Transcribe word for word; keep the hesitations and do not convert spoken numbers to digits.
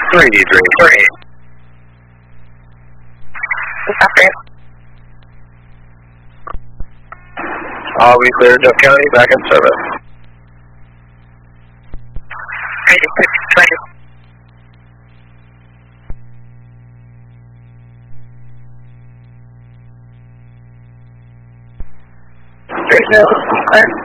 three three three. Okay. All we cleared Duck County, back in service. twenty. There's no,